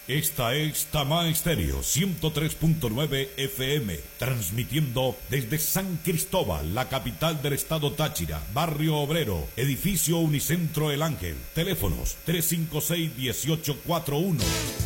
Esta es Tamá Estéreo 103.9 FM, transmitiendo desde San Cristóbal, la capital del estado Táchira, barrio Obrero, edificio Unicentro El Ángel. Teléfonos 356-1841.